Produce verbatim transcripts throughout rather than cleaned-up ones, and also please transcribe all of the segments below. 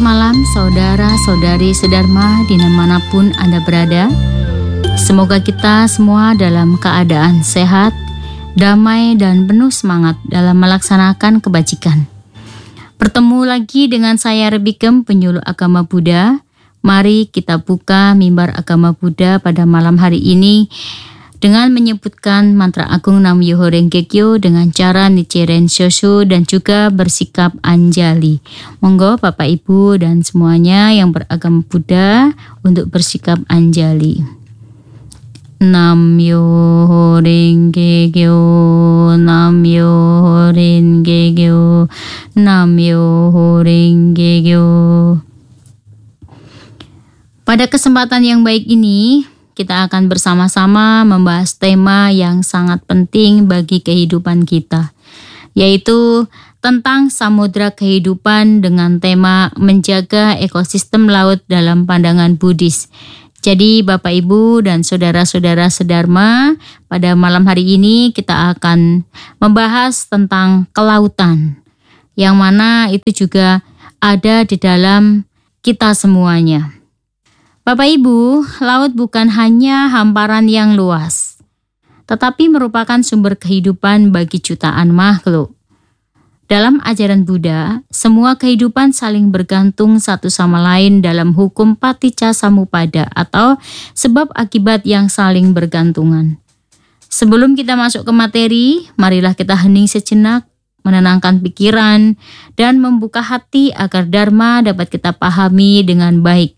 malam saudara-saudari sedharma dimanapun Anda berada. Semoga kita semua dalam keadaan sehat, damai dan penuh semangat dalam melaksanakan kebajikan. Bertemu lagi dengan saya Rebikem, penyuluh agama Buddha. Mari kita buka mimbar agama Buddha pada malam hari ini dengan menyebutkan mantra agung Nam Myoho Renge Kyo dengan cara Nichiren Shoshu dan juga bersikap Anjali. Monggo Bapak Ibu dan semuanya yang beragama Buddha untuk bersikap Anjali. Nam Myoho Renge Kyo, Nam Myoho Renge Kyo, Nam Myoho Renge Kyo. Pada kesempatan yang baik ini, kita akan bersama-sama membahas tema yang sangat penting bagi kehidupan kita, yaitu tentang samudra kehidupan dengan tema menjaga ekosistem laut dalam pandangan Buddhis. Jadi Bapak Ibu dan saudara-saudara sedharma, pada malam hari ini kita akan membahas tentang kelautan, yang mana itu juga ada di dalam kita semuanya. Bapak Ibu, laut bukan hanya hamparan yang luas, tetapi merupakan sumber kehidupan bagi jutaan makhluk. Dalam ajaran Buddha, semua kehidupan saling bergantung satu sama lain dalam hukum paticca samuppada atau sebab akibat yang saling bergantungan. Sebelum kita masuk ke materi, marilah kita hening sejenak, menenangkan pikiran, dan membuka hati agar Dharma dapat kita pahami dengan baik.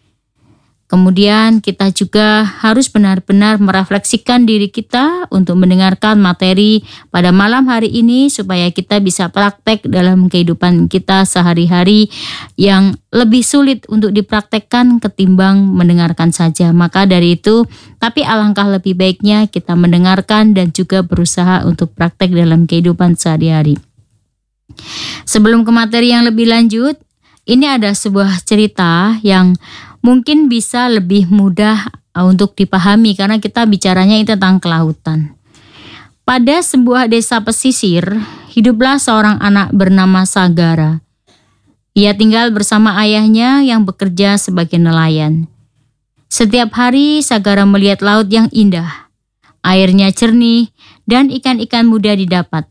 Kemudian kita juga harus benar-benar merefleksikan diri kita untuk mendengarkan materi pada malam hari ini supaya kita bisa praktek dalam kehidupan kita sehari-hari yang lebih sulit untuk dipraktekkan ketimbang mendengarkan saja. Maka dari itu, tapi alangkah lebih baiknya kita mendengarkan dan juga berusaha untuk praktek dalam kehidupan sehari-hari. Sebelum ke materi yang lebih lanjut, ini ada sebuah cerita yang mungkin bisa lebih mudah untuk dipahami karena kita bicaranya itu tentang kelautan. Pada sebuah desa pesisir, hiduplah seorang anak bernama Sagara. Ia tinggal bersama ayahnya yang bekerja sebagai nelayan. Setiap hari Sagara melihat laut yang indah. Airnya jernih dan ikan-ikan mudah didapat.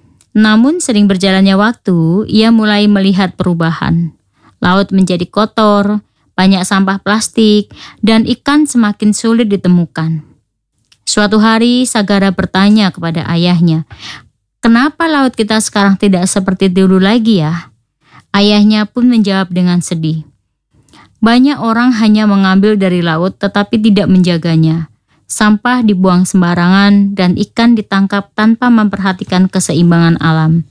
Namun sering berjalannya waktu, ia mulai melihat perubahan. Laut menjadi kotor, banyak sampah plastik, dan ikan semakin sulit ditemukan. Suatu hari Sagara bertanya kepada ayahnya, "Kenapa laut kita sekarang tidak seperti dulu lagi ya?" Ayahnya pun menjawab dengan sedih, "Banyak orang hanya mengambil dari laut tetapi tidak menjaganya. Sampah dibuang sembarangan dan ikan ditangkap tanpa memperhatikan keseimbangan alam."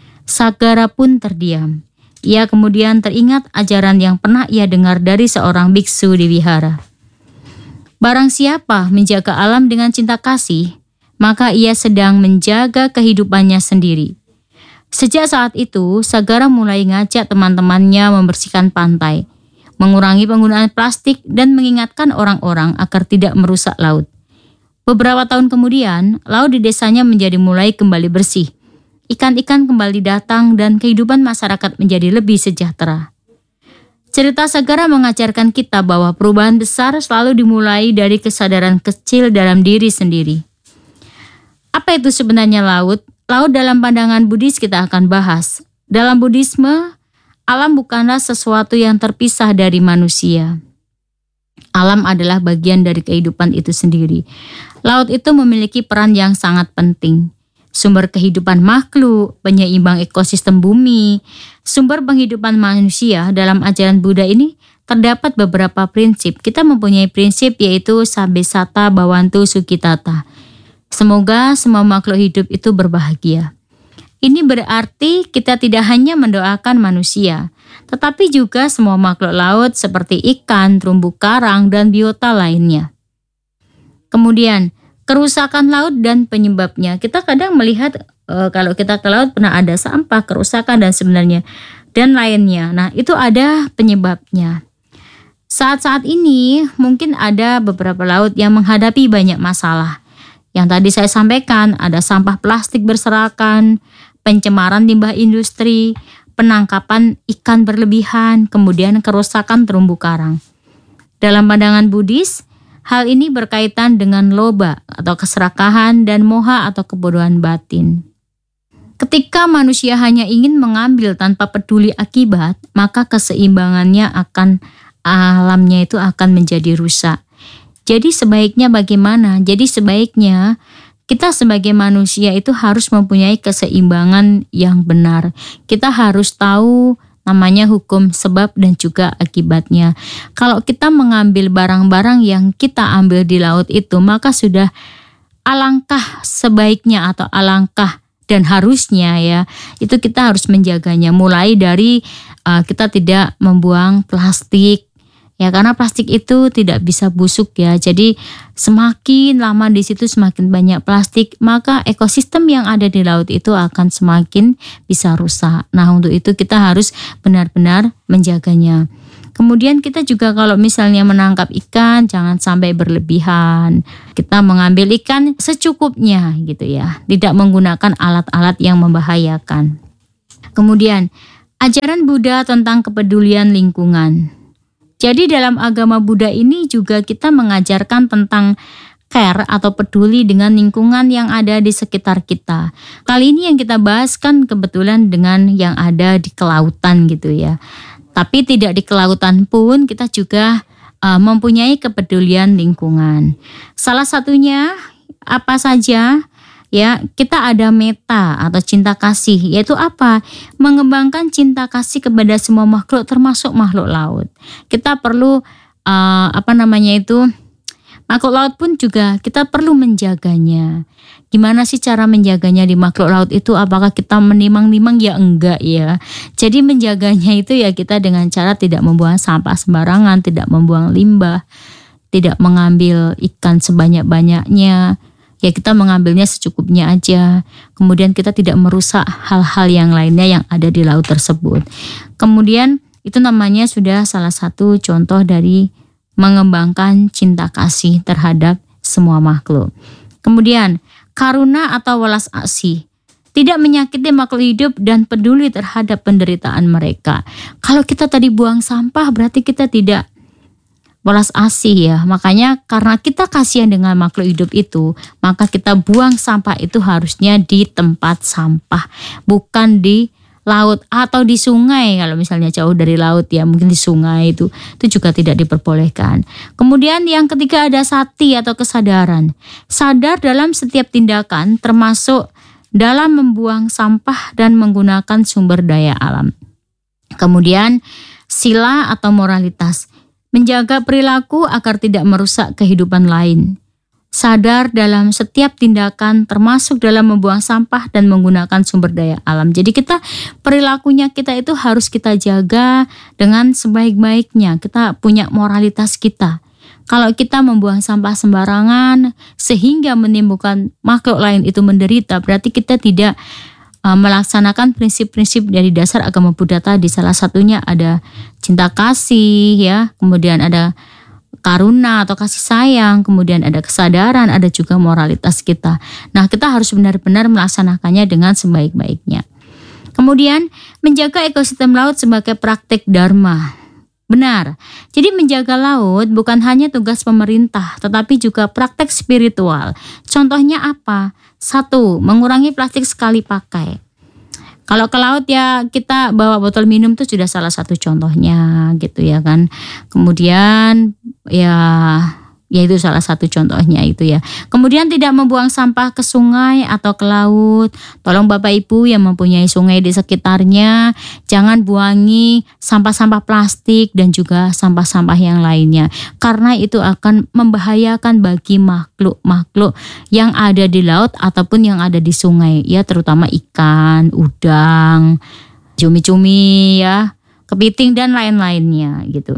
Sagara pun terdiam. Ia kemudian teringat ajaran yang pernah ia dengar dari seorang biksu di wihara. Barang siapa menjaga alam dengan cinta kasih, maka ia sedang menjaga kehidupannya sendiri. Sejak saat itu, Sagara mulai ngajak teman-temannya membersihkan pantai, mengurangi penggunaan plastik dan mengingatkan orang-orang agar tidak merusak laut. Beberapa tahun kemudian, laut di desanya menjadi mulai kembali bersih. Ikan-ikan kembali datang dan kehidupan masyarakat menjadi lebih sejahtera. Cerita Sagara mengajarkan kita bahwa perubahan besar selalu dimulai dari kesadaran kecil dalam diri sendiri. Apa itu sebenarnya laut? Laut dalam pandangan Buddhis kita akan bahas. Dalam Buddhisme, alam bukanlah sesuatu yang terpisah dari manusia. Alam adalah bagian dari kehidupan itu sendiri. Laut itu memiliki peran yang sangat penting. Sumber kehidupan makhluk, penyeimbang ekosistem bumi, sumber penghidupan manusia. Dalam ajaran Buddha ini terdapat beberapa prinsip. Kita mempunyai prinsip yaitu Sabbe Satta Bhavantu Sukhitata. Semoga semua makhluk hidup itu berbahagia. Ini berarti kita tidak hanya mendoakan manusia, tetapi juga semua makhluk laut seperti ikan, terumbu karang, dan biota lainnya. Kemudian, kerusakan laut dan penyebabnya. Kita kadang melihat e, kalau kita ke laut pernah ada sampah, kerusakan dan sebenarnya dan lainnya. Nah, itu ada penyebabnya. Saat-saat ini mungkin ada beberapa laut yang menghadapi banyak masalah. Yang tadi saya sampaikan, ada sampah plastik berserakan, pencemaran limbah industri, penangkapan ikan berlebihan, kemudian kerusakan terumbu karang. Dalam pandangan Buddhis, hal ini berkaitan dengan loba atau keserakahan dan moha atau kebodohan batin. Ketika manusia hanya ingin mengambil tanpa peduli akibat, maka keseimbangannya akan alamnya itu akan menjadi rusak. Jadi sebaiknya bagaimana? Jadi sebaiknya kita sebagai manusia itu harus mempunyai keseimbangan yang benar. Kita harus tahu namanya hukum sebab dan juga akibatnya. Kalau kita mengambil barang-barang yang kita ambil di laut itu, maka sudah alangkah sebaiknya atau alangkah dan harusnya ya, itu kita harus menjaganya. Mulai dari uh, kita tidak membuang plastik, ya karena plastik itu tidak bisa busuk ya. Jadi semakin lama di situ semakin banyak plastik, maka ekosistem yang ada di laut itu akan semakin bisa rusak. Nah, untuk itu kita harus benar-benar menjaganya. Kemudian kita juga kalau misalnya menangkap ikan jangan sampai berlebihan. Kita mengambil ikan secukupnya gitu ya, tidak menggunakan alat-alat yang membahayakan. Kemudian ajaran Buddha tentang kepedulian lingkungan. Jadi dalam agama Buddha ini juga kita mengajarkan tentang care atau peduli dengan lingkungan yang ada di sekitar kita. Kali ini yang kita bahas kan kebetulan dengan yang ada di kelautan gitu ya. Tapi tidak di kelautan pun kita juga uh, mempunyai kepedulian lingkungan. Salah satunya apa saja? Ya, kita ada metta atau cinta kasih, yaitu apa? Mengembangkan cinta kasih kepada semua makhluk termasuk makhluk laut. Kita perlu uh, apa namanya itu? Makhluk laut pun juga kita perlu menjaganya. Gimana sih cara menjaganya di makhluk laut itu? Apakah kita menimang-nimang? Ya enggak ya. Jadi menjaganya itu ya kita dengan cara tidak membuang sampah sembarangan, tidak membuang limbah, tidak mengambil ikan sebanyak-banyaknya. Ya kita mengambilnya secukupnya aja. Kemudian kita tidak merusak hal-hal yang lainnya yang ada di laut tersebut. Kemudian itu namanya sudah salah satu contoh dari mengembangkan cinta kasih terhadap semua makhluk. Kemudian karuna atau welas asih. Tidak menyakiti makhluk hidup dan peduli terhadap penderitaan mereka. Kalau kita tadi buang sampah berarti kita tidak welas asih ya. Makanya karena kita kasihan dengan makhluk hidup itu, maka kita buang sampah itu harusnya di tempat sampah, bukan di laut atau di sungai. Kalau misalnya jauh dari laut ya mungkin di sungai itu itu juga tidak diperbolehkan. Kemudian yang ketiga ada sati atau kesadaran. Sadar dalam setiap tindakan termasuk dalam membuang sampah dan menggunakan sumber daya alam. Kemudian sila atau moralitas. Menjaga perilaku agar tidak merusak kehidupan lain. Sadar dalam setiap tindakan termasuk dalam membuang sampah dan menggunakan sumber daya alam. Jadi kita perilakunya kita itu harus kita jaga dengan sebaik-baiknya. Kita punya moralitas kita. Kalau kita membuang sampah sembarangan sehingga menimbulkan makhluk lain itu menderita, berarti kita tidak uh, melaksanakan prinsip-prinsip dari dasar agama Buddha tadi. Salah satunya ada cinta kasih ya, kemudian ada karuna atau kasih sayang, kemudian ada kesadaran, ada juga moralitas kita. Nah, kita harus benar-benar melaksanakannya dengan sebaik-baiknya. Kemudian menjaga ekosistem laut sebagai praktik dharma. Benar. Jadi menjaga laut bukan hanya tugas pemerintah, tetapi juga praktek spiritual. Contohnya apa? Satu, mengurangi plastik sekali pakai. Kalau ke laut ya kita bawa botol minum itu sudah salah satu contohnya gitu ya kan. Kemudian ya ya itu salah satu contohnya itu ya. Kemudian tidak membuang sampah ke sungai atau ke laut. Tolong Bapak Ibu yang mempunyai sungai di sekitarnya, jangan buangi sampah-sampah plastik dan juga sampah-sampah yang lainnya. Karena itu akan membahayakan bagi makhluk-makhluk yang ada di laut ataupun yang ada di sungai. Ya terutama ikan, udang, cumi-cumi ya, kepiting dan lain-lainnya gitu.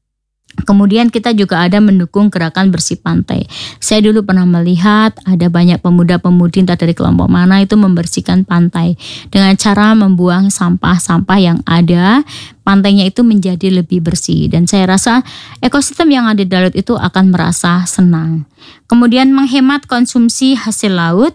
Kemudian kita juga ada mendukung gerakan bersih pantai. Saya dulu pernah melihat ada banyak pemuda-pemudi entah dari kelompok mana itu membersihkan pantai dengan cara membuang sampah-sampah yang ada. Pantainya itu menjadi lebih bersih dan saya rasa ekosistem yang ada di laut itu akan merasa senang. Kemudian menghemat konsumsi hasil laut.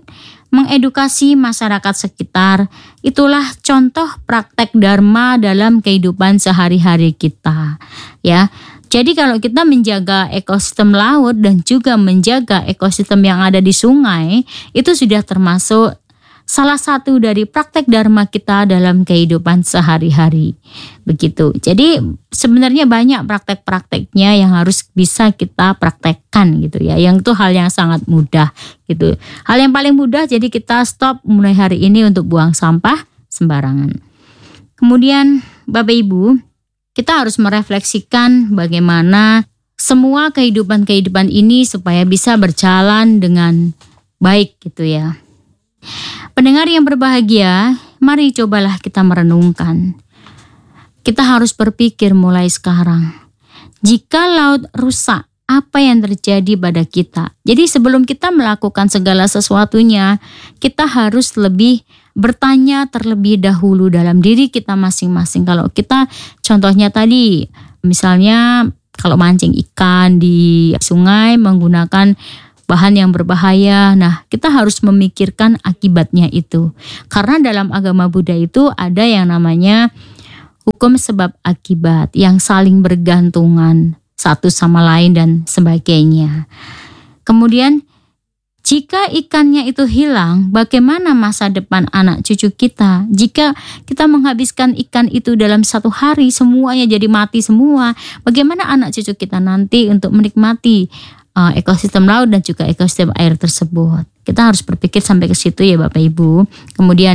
mengedukasi masyarakat sekitar. Itulah contoh praktek dharma dalam kehidupan sehari-hari kita, ya. Jadi kalau kita menjaga ekosistem laut dan juga menjaga ekosistem yang ada di sungai, itu sudah termasuk salah satu dari praktek dharma kita dalam kehidupan sehari-hari. Begitu. Jadi sebenarnya banyak praktek-prakteknya yang harus bisa kita praktekkan gitu ya. Yang itu hal yang sangat mudah gitu. Hal yang paling mudah, jadi kita stop mulai hari ini untuk buang sampah sembarangan. Kemudian Bapak Ibu, kita harus merefleksikan bagaimana semua kehidupan-kehidupan ini supaya bisa berjalan dengan baik gitu ya. Pendengar yang berbahagia, mari cobalah kita merenungkan. Kita harus berpikir mulai sekarang. Jika laut rusak, apa yang terjadi pada kita? Jadi sebelum kita melakukan segala sesuatunya, kita harus lebih bertanya terlebih dahulu dalam diri kita masing-masing. Kalau kita contohnya tadi, misalnya kalau mancing ikan di sungai menggunakan bahan yang berbahaya. Nah, kita harus memikirkan akibatnya itu. Karena dalam agama Buddha itu ada yang namanya hukum sebab akibat yang saling bergantungan satu sama lain dan sebagainya. Kemudian jika ikannya itu hilang, bagaimana masa depan anak cucu kita? Jika kita menghabiskan ikan itu dalam satu hari, semuanya jadi mati semua. Bagaimana anak cucu kita nanti untuk menikmati uh, ekosistem laut dan juga ekosistem air tersebut? Kita harus berpikir sampai ke situ ya Bapak Ibu. Kemudian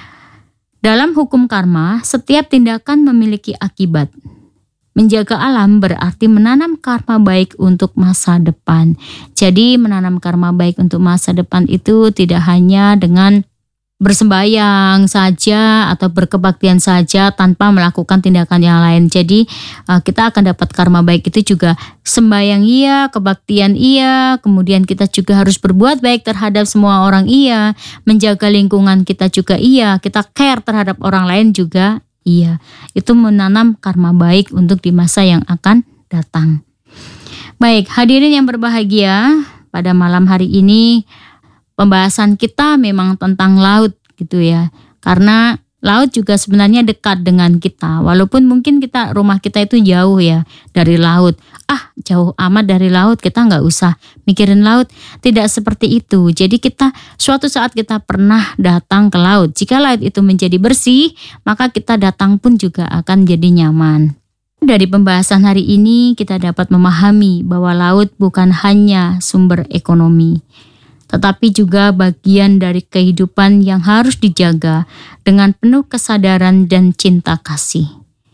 dalam hukum karma, setiap tindakan memiliki akibat. Menjaga alam berarti menanam karma baik untuk masa depan. Jadi menanam karma baik untuk masa depan itu tidak hanya dengan bersembayang saja atau berkebaktian saja tanpa melakukan tindakan yang lain. Jadi kita akan dapat karma baik itu juga sembayang iya, kebaktian iya, kemudian kita juga harus berbuat baik terhadap semua orang iya, menjaga lingkungan kita juga iya, kita care terhadap orang lain juga iya. Itu menanam karma baik untuk di masa yang akan datang. Baik, hadirin yang berbahagia, pada malam hari ini pembahasan kita memang tentang laut gitu ya. Karena laut juga sebenarnya dekat dengan kita. Walaupun mungkin kita rumah kita itu jauh ya dari laut. Ah, jauh amat dari laut, kita nggak usah mikirin laut. Tidak seperti itu. Jadi kita suatu saat kita pernah datang ke laut. Jika laut itu menjadi bersih, maka kita datang pun juga akan jadi nyaman. Dari pembahasan hari ini kita dapat memahami bahwa laut bukan hanya sumber ekonomi, tetapi juga bagian dari kehidupan yang harus dijaga dengan penuh kesadaran dan cinta kasih.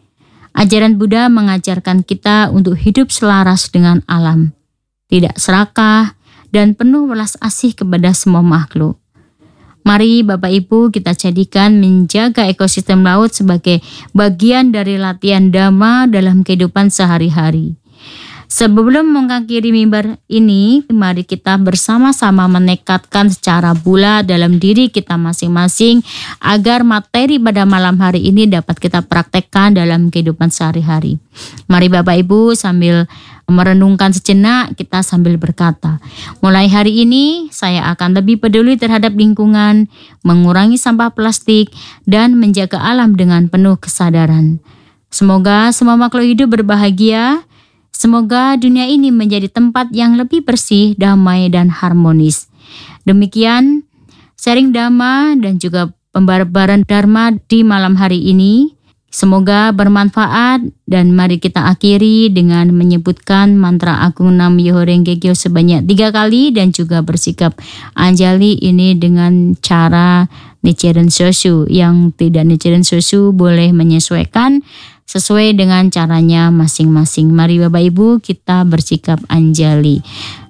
Ajaran Buddha mengajarkan kita untuk hidup selaras dengan alam, tidak serakah, dan penuh welas asih kepada semua makhluk. Mari Bapak Ibu kita jadikan menjaga ekosistem laut sebagai bagian dari latihan dhamma dalam kehidupan sehari-hari. Sebelum mengakhiri mimbar ini, mari kita bersama-sama menekadkan secara bulat dalam diri kita masing-masing agar materi pada malam hari ini dapat kita praktekkan dalam kehidupan sehari-hari. Mari Bapak Ibu sambil merenungkan sejenak, kita sambil berkata, mulai hari ini saya akan lebih peduli terhadap lingkungan, mengurangi sampah plastik, dan menjaga alam dengan penuh kesadaran. Semoga semua makhluk hidup berbahagia. Semoga dunia ini menjadi tempat yang lebih bersih, damai, dan harmonis. Demikian sharing dhamma dan juga pembaharan dharma di malam hari ini. Semoga bermanfaat dan mari kita akhiri dengan menyebutkan mantra agung Nam Myoho Renge Kyo sebanyak tiga kali dan juga bersikap anjali ini dengan cara Nichiren Shoshu. Yang tidak Nichiren Shoshu boleh menyesuaikan sesuai dengan caranya masing-masing. Mari Bapak Ibu kita bersikap anjali.